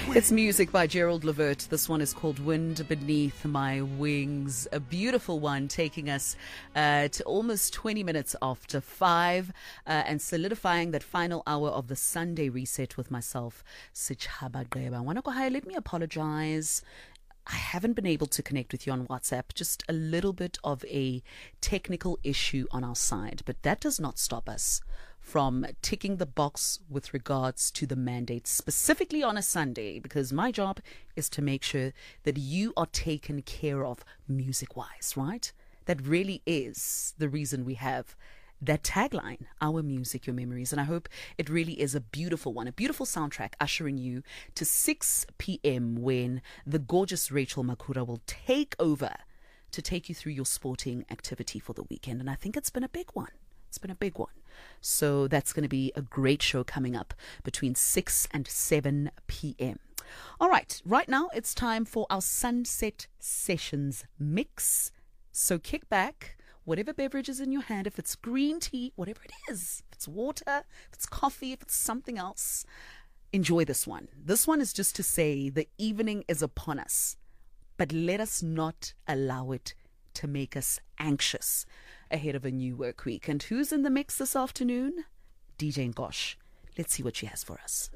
It's music by Gerald Levert. This one is called Wind Beneath My Wings. A beautiful one, taking us to almost 20 minutes after 5 and solidifying that final hour of the Sunday reset with myself, Sichaba Gqeba. Wanako, let me apologize. I haven't been able to connect with you on WhatsApp. Just a little bit of a technical issue on our side. But that does not stop us from ticking the box with regards to the mandate, specifically on a Sunday, because my job is to make sure that you are taken care of music-wise, right? That really is the reason we have that tagline, Our Music, Your Memories. And I hope it really is a beautiful one, a beautiful soundtrack ushering you to 6 p.m. when the gorgeous Rachel Makura will take over to take you through your sporting activity for the weekend. And I think it's been a big one. It's been a big one. So that's going to be a great show coming up between 6 and 7 p.m. All right now it's time for our Sunset Sessions mix. So kick back, whatever beverage is in your hand, if it's green tea, whatever it is, if it's water, if it's coffee, if it's something else, enjoy this one. This one is just to say the evening is upon us, but let us not allow it to make us anxious ahead of a new work week. And who's in the mix this afternoon? DJ Ngosh. Let's see what she has for us.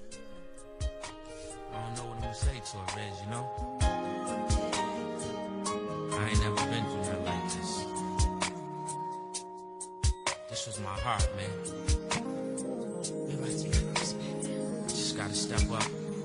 I don't know what I'm gonna say to her, Reg, you know? I ain't never been through nothing like this. This was my heart, man. I just gotta step up.